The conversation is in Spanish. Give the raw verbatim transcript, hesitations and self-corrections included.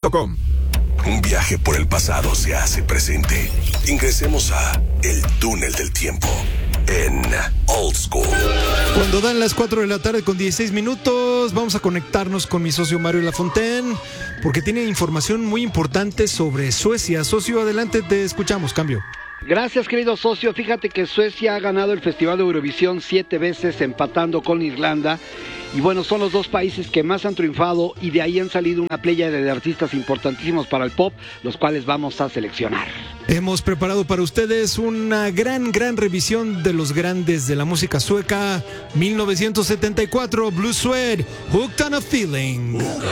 Com. Un viaje por el pasado se hace presente. Ingresemos a El Túnel del Tiempo en Old School. Cuando dan las cuatro de la tarde con dieciséis minutos, vamos a conectarnos con mi socio Mario Lafontaine, porque tiene información muy importante sobre Suecia. Socio, adelante, te escuchamos. Cambio. Gracias, querido socio. Fíjate que Suecia ha ganado el Festival de Eurovisión siete veces, empatando con Irlanda. Y bueno, son los dos países que más han triunfado y de ahí han salido una playa de artistas importantísimos para el pop, los cuales vamos a seleccionar. Hemos preparado para ustedes una gran, gran revisión de los grandes de la música sueca. mil novecientos setenta y cuatro, Blue Suede, Hooked on a Feeling.